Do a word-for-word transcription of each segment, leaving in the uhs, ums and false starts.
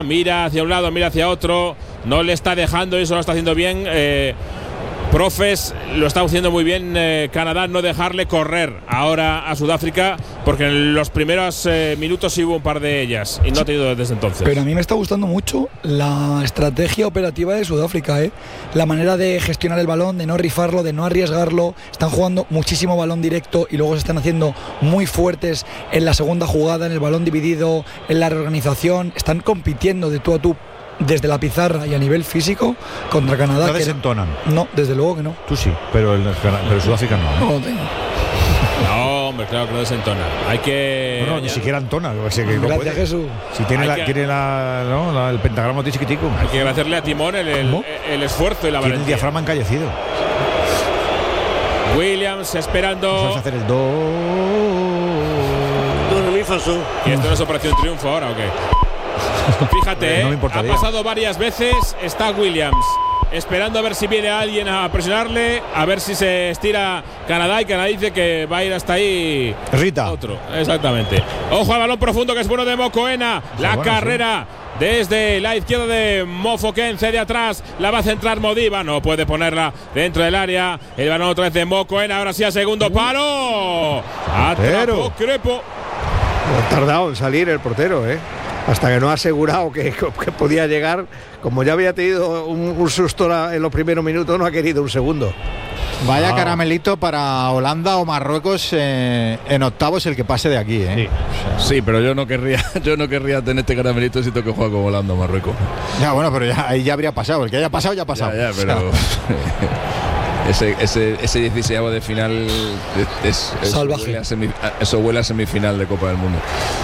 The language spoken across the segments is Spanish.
Mira hacia un lado, mira hacia otro, no le está dejando, eso lo está haciendo bien. Eh, profes, lo está haciendo muy bien eh, Canadá, no dejarle correr ahora a Sudáfrica, porque en los primeros eh, minutos sí hubo un par de ellas y no ha tenido desde entonces. Pero a mí me está gustando mucho la estrategia operativa de Sudáfrica, ¿eh? La manera de gestionar el balón, de no rifarlo, de no arriesgarlo. Están jugando muchísimo balón directo y luego se están haciendo muy fuertes en la segunda jugada, en el balón dividido, en la reorganización. Están compitiendo de tú a tú desde la pizarra y a nivel físico contra Canadá. ¿No desentonan? No, desde luego que no. Tú sí, pero el, pero el Sudáfrica no, ¿eh? No, tengo. No, hombre, claro que no desentona. Hay que... No, no, ni siquiera entona. O sea, que no Gracias, puede. Jesús. Si tiene, la, que... tiene la, ¿no? la, el pentagrama de chiquitico. Hay que agradecerle a Timón el, el, el esfuerzo y la valentía. Tiene el diafragma encallecido. Williams esperando. Vamos a hacer el do. Do, mi, fa, sol. ¿Y esto no es Operación Triunfo ahora o qué? Fíjate, no ha pasado varias veces. Está Williams esperando a ver si viene alguien a presionarle, a ver si se estira Canadá, y Canadá dice que va a ir hasta ahí. Rita. Otro, exactamente. Ojo al balón profundo que es bueno de Mokoena. La bueno, carrera sí. Desde la izquierda de Mofoken, cede atrás, la va a centrar Modiba, no puede ponerla dentro del área. El balón otra vez de Mokoena, ahora sí a segundo uh. palo. Atrapó Crepo. Ha tardado en salir el portero, ¿eh? Hasta que no ha asegurado que, que podía llegar. Como ya había tenido un, un susto la, en los primeros minutos, no ha querido un segundo. Vaya ah. caramelito para Holanda o Marruecos eh, en octavos el que pase de aquí, ¿eh? Sí. Sí, pero yo no querría, yo no querría tener este caramelito si tengo que jugar con Holanda o Marruecos. Ya, bueno, pero ya, ahí ya habría pasado. El que haya pasado, ya ha pasado. Ya, ya, pero o sea. ese, ese, ese dieciséis de final es, es, salvaje. Eso huele, a semi, eso huele a semifinal de Copa del Mundo.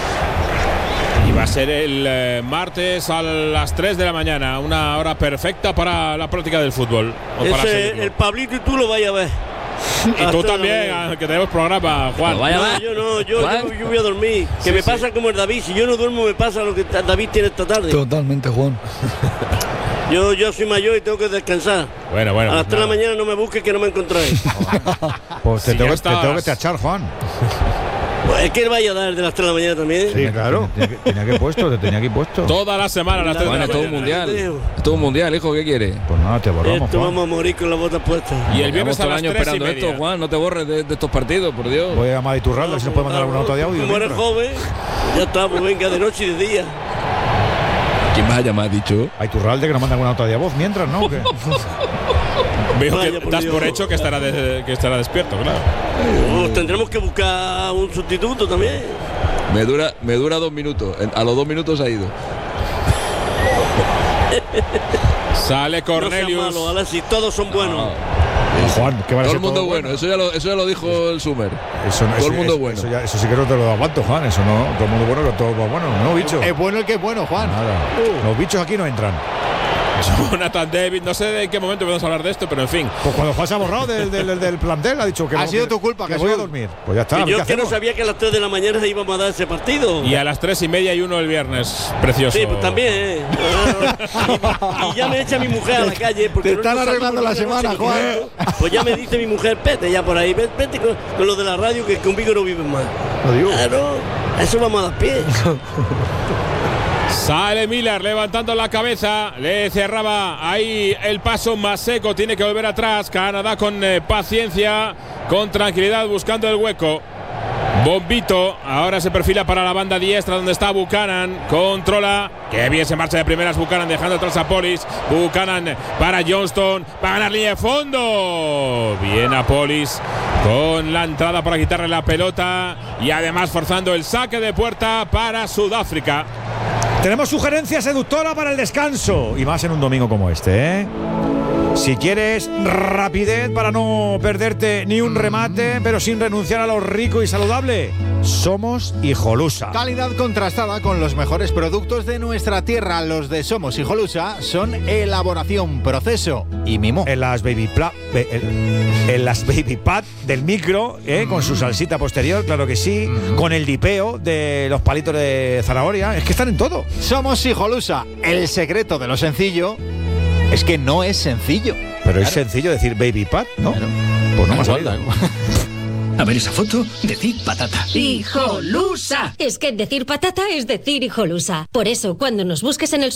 Y va a ser el eh, martes a las tres de la mañana, una hora perfecta para la práctica del fútbol. Ese, el Pablito y tú lo vais a ver. Y tú también, que tenemos programa, Juan. Vaya, no, yo no, yo, yo, yo voy a dormir. Que sí, me pasa sí. como el David. Si yo no duermo, me pasa lo que David tiene esta tarde. Totalmente, Juan. Yo, yo soy mayor y tengo que descansar. Bueno, bueno. A las tres de la mañana no me busques que no me encontréis. Pues te, si tengo, te tengo que tachar, Juan. Pues es que él vaya a dar de las tres de la mañana también. Sí, claro. Tenía que, tenía que puesto, te tenía que puesto. Toda la semana a las tres de la mañana. Todo un mundial. Todo un mundial, hijo, ¿qué quiere? Pues nada, te borramos, Esto Juan. vamos a morir con las botas puestas. Y el viernes a las año tres esperando y media. Esto, Juan, no te borres de, de estos partidos, por Dios. Voy a llamar a Iturralde, no, si nos puede mandar alguna nota de audio. Como eres joven, ya está, pues venga, de noche y de día. ¿Quién más ha llamado, dicho? A Iturralde que nos manda alguna nota de voz mientras, ¿no? ¿Qué? Veo Vaya, que por das Dios. por hecho que estará, de, que estará despierto, claro. Pues tendremos que buscar un sustituto también. Me dura, me dura dos minutos. A los dos minutos ha ido. No Sale Cornelius. seas malo, Alexis, todos son buenos. No. Juan, ¿qué va a todo ser el mundo todo bueno. bueno? Eso ya lo, eso ya lo dijo el Sumer. Eso, todo eso, el mundo eso, bueno. Eso, ya, eso sí que no te lo aguanto, Juan. Eso no. Todo el mundo bueno, que todo bueno. No, bicho. Es bueno el que es bueno, Juan. Nada. Uh. Los bichos aquí no entran. Jonathan David, no sé de en qué momento podemos hablar de esto, pero en fin. Pues cuando Juan se ha borrado del, del, del plantel, ha dicho que ha no, sido que, tu culpa, que que voy a dormir. Pues ya está. Y yo que no sabía que a las tres de la mañana íbamos a dar ese partido. Y a las tres y media y uno el viernes. Precioso. Sí, pues también. ¿eh? y, y ya me echa mi mujer a la calle. Porque te no están arreglando la semana, Juan. Pues ya me dice mi mujer, vete ya por ahí, vete, vete con, con lo de la radio, que conmigo no viven más. Adiós. Claro, a eso vamos a dar pie. Sale Miller levantando la cabeza, le cerraba ahí el paso más seco, tiene que volver atrás. Canadá con eh, paciencia, con tranquilidad, buscando el hueco. Bombito, ahora se perfila para la banda diestra donde está Buchanan, controla, que bien se marcha de primeras Buchanan dejando atrás a Polis. Buchanan para Johnston, va a ganar línea de fondo. Bien a Polis con la entrada para quitarle la pelota y además forzando el saque de puerta para Sudáfrica. Tenemos sugerencia seductora para el descanso y más en un domingo como este, ¿eh? Si quieres rapidez para no perderte ni un remate, pero sin renunciar a lo rico y saludable, Somos Hijolusa. Calidad contrastada con los mejores productos de nuestra tierra. Los de Somos Hijolusa son elaboración, proceso y mimo. En las baby pla, en, en las baby pad del micro, ¿eh? Con su salsita posterior, claro que sí, con el dipeo de los palitos de zanahoria. Es que están en todo. Somos Hijolusa. El secreto de lo sencillo es que no es sencillo. Pero claro, es sencillo decir baby pat, ¿no? Claro. Pues no me ha salido. A ver esa foto, decir patata. ¡Hijolusa! Es que decir patata es decir hijolusa. Por eso, cuando nos busques en el